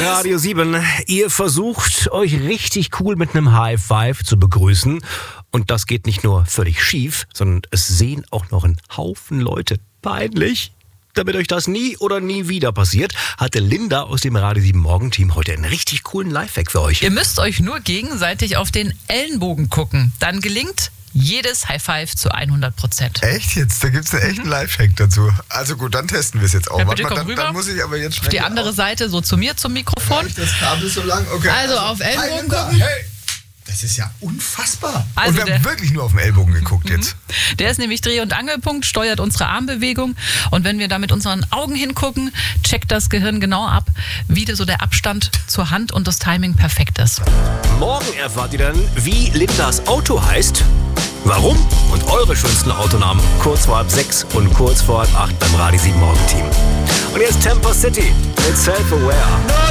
Radio 7. Ihr versucht, euch richtig cool mit einem High Five zu begrüßen. Und das geht nicht nur völlig schief, sondern es sehen auch noch ein Haufen Leute. Peinlich. Damit euch das nie oder nie wieder passiert, hatte Linda aus dem Radio 7 Morgenteam heute einen richtig coolen Lifehack für euch. Ihr müsst euch nur gegenseitig auf den Ellenbogen gucken. Dann gelingt jedes High Five zu 100%. Echt jetzt? Da gibt es einen echten Lifehack dazu. Also gut, dann testen wir es jetzt auch. Ja, bitte Warte mal, komm dann muss ich aber jetzt schnell auf die andere Seite, so zu mir, zum Mikrofon. Reicht das Kabel so lang? Okay. Also auf Ellbogen Hi, Linda. gucken. Hey. Das ist ja unfassbar. Also und wir haben wirklich nur auf den Ellbogen geguckt jetzt. Der ist nämlich Dreh- und Angelpunkt, steuert unsere Armbewegung. Und wenn wir da mit unseren Augen hingucken, checkt das Gehirn genau ab, wie so der Abstand zur Hand und das Timing perfekt ist. Morgen erfahrt ihr dann, wie Lindas Auto heißt, warum und eure schönsten Autonamen kurz vor 6 und kurz vor 8 beim Radio 7 Morgenteam. Und jetzt Temper City mit Self-Aware.